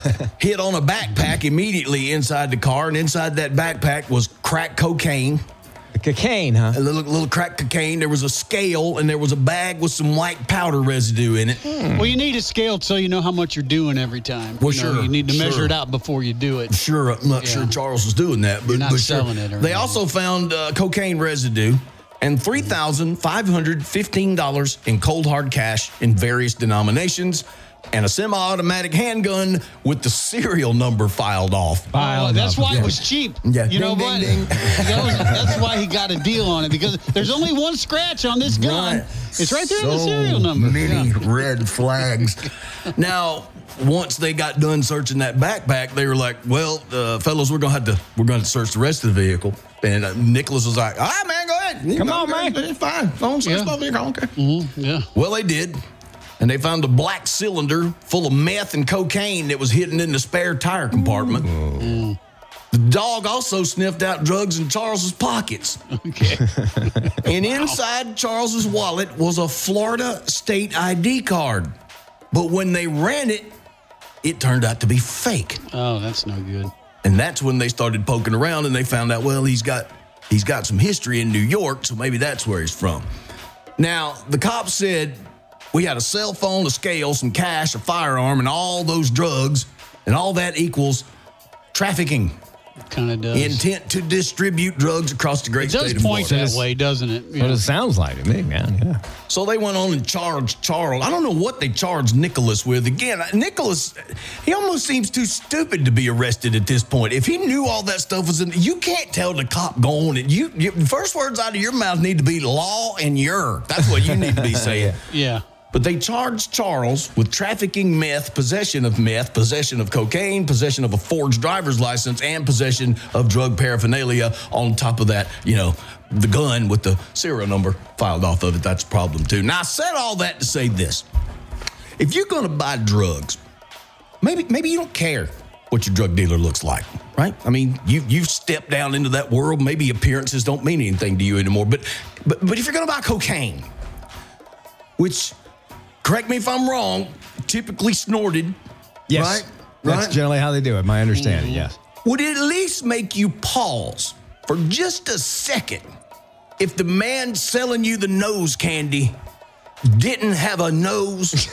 hit on a backpack immediately inside the car, and inside that backpack was crack cocaine. Cocaine, huh? A little crack cocaine. There was a scale, and there was a bag with some white powder residue in it. Well, you need a scale so you know how much you're doing every time. Well, You need to measure it out before you do it. Sure, I'm not sure Charles was doing that. But, You're not but selling it or They anything. also found cocaine residue and $3,515 in cold hard cash in various denominations, and a semi-automatic handgun with the serial number filed off. That's why it was cheap. Yeah. You know Ding, what? ding, ding. That's why he got a deal on it, because there's only one scratch on this gun. Right. It's right there in the serial number. Many red flags. Now, once they got done searching that backpack, they were like, "Well, fellas, we're gonna have to search the rest of the vehicle." And Nicholas was like, "All right, man, go ahead. Come on, man. It's fine. Don't search my vehicle. Okay." Yeah. Well, they did. And they found a black cylinder full of meth and cocaine that was hidden in the spare tire compartment. The dog also sniffed out drugs in Charles's pockets. Okay. And inside Charles's wallet was a Florida state ID card. But when they ran it, it turned out to be fake. Oh, that's no good. And that's when they started poking around, and they found out, well, he's got some history in New York, so maybe that's where he's from. Now, the cops said, we had a cell phone, a scale, some cash, a firearm, and all those drugs, and all that equals trafficking. Kind of does. Intent to distribute drugs across the great It does state of point Florida. that way, doesn't it? What it sounds like to me, man. Yeah. So they went on and charged Charles. I don't know what they charged Nicholas with. Again, Nicholas, he almost seems too stupid to be arrested at this point. If he knew all that stuff was in, you can't tell the cop going. And you first words out of your mouth need to be law and your. That's what you need to be saying. Yeah. But they charged Charles with trafficking meth, possession of cocaine, possession of a forged driver's license, and possession of drug paraphernalia. On top of that, the gun with the serial number filed off of it. That's a problem, too. Now, I said all that to say this. If you're going to buy drugs, maybe you don't care what your drug dealer looks like, right? I mean, you've stepped down into that world. Maybe appearances don't mean anything to you anymore. But if you're going to buy cocaine, which... correct me if I'm wrong, typically snorted, Yes. right? That's Right? generally how they do it, my understanding, yes. Would it at least make you pause for just a second if the man selling you the nose candy didn't have a nose?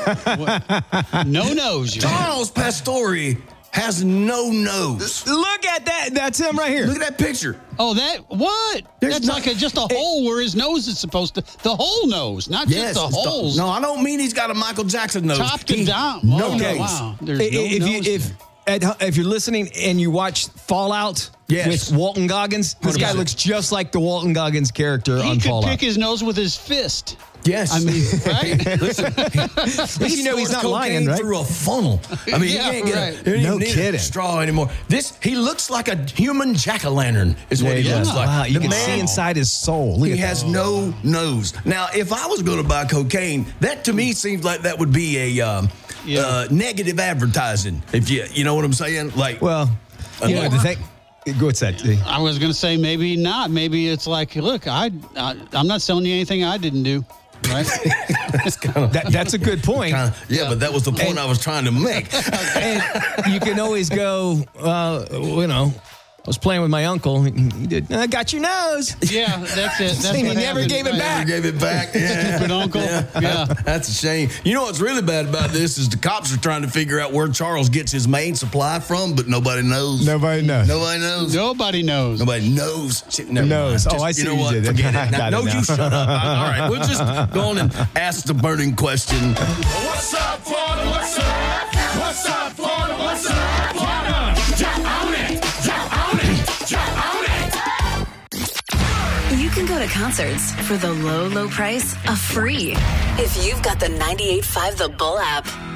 No nose. Charles Pastore has no nose. Look at that. That's him right here. Look at that picture. Oh, what? There's That's like just a hole where his nose is supposed to. The whole nose, not just the it's holes. No, I don't mean he's got a Michael Jackson nose. Top to down. No Oh, nose. wow. There's no nose there. If you're listening and you watch Fallout Yes. with Walton Goggins, this guy 100%. looks just like the Walton Goggins character He on could Fallout. pick his nose with his fist. Yes. I mean, right? Listen, You know he's not lying, right? Through a funnel. I mean, Yeah, you can't right. get he No don't need kidding. a straw anymore. He looks like a human jack-o'-lantern is what he Yeah, looks like. Wow, you The can man, see inside his soul. Look He at has that. no nose. Now, if I was going to buy cocaine, that to me seems like that would be a negative advertising. If you know what I'm saying? Like, Well, you know, the thing. What's that? I was going to say maybe not. Maybe it's like, look, I'm not selling you anything I didn't do. Right? That's a good point. but that was the point I was trying to make. And you can always go, I was playing with my uncle. He did. I got your nose. Yeah, that's it. That's And what he never happened, gave it right? back. Gave it back. Yeah. Stupid uncle. Yeah. That's a shame. You know what's really bad about this is the cops are trying to figure out where Charles gets his main supply from, but nobody knows. Nobody knows. Nobody knows. Nobody knows. Nobody knows. Shit, never Knows. mind. Oh, I see You know what what? you did. Forget I it. got it No, now. you shut up. All right, we'll just go on and ask the burning question. What's up, Florida? What's up? What's up, Florida? What's up, Florida? Yeah, own it. Yeah, own it. Yeah, own it. You can go to concerts for the low, low price of free if you've got the 98.5 The Bull app.